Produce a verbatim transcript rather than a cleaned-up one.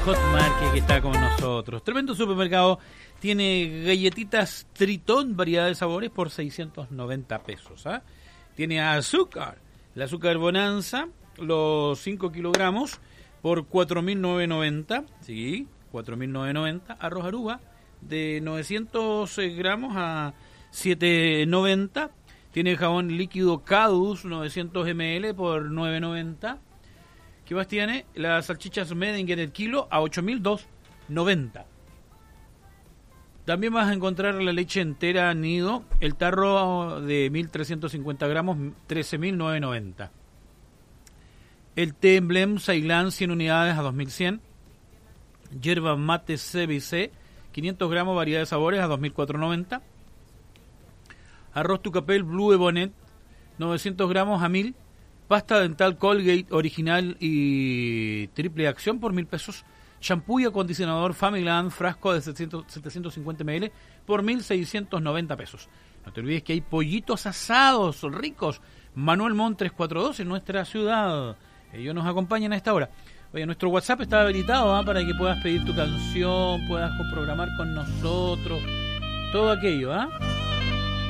Hotmart que está con nosotros. Tremendo supermercado. Tiene galletitas Tritón, variedad de sabores por seiscientos noventa pesos. ¿eh? Tiene azúcar. El azúcar Bonanza, los cinco kilogramos por cuatro mil novecientos noventa. Sí, cuatro mil novecientos noventa. Arroz Aruba de novecientos gramos a siete noventa. Tiene jabón líquido Cadus novecientos mililitros por nueve noventa. ¿Qué más tiene? Las salchichas Medinger el kilo a ocho mil doscientos noventa. También vas a encontrar la leche entera Nido, el tarro de mil trescientos cincuenta gramos, trece mil novecientos noventa. El té Emblem Ceilán, cien unidades a dos mil cien. Yerba mate C B C, quinientos gramos, variedad de sabores a dos mil cuatrocientos noventa. Arroz Tucapel Blue Bonnet, novecientos gramos a mil. Pasta dental Colgate original y triple acción por mil pesos. Shampoo y acondicionador Familand, frasco de setecientos cincuenta mililitros por mil seiscientos noventa pesos. No te olvides que hay pollitos asados ricos. Manuel Montt trescientos cuarenta y dos en nuestra ciudad. Ellos nos acompañan a esta hora. Oye, nuestro WhatsApp está habilitado ¿eh? para que puedas pedir tu canción, puedas programar con nosotros, todo aquello, ¿ah? ¿eh?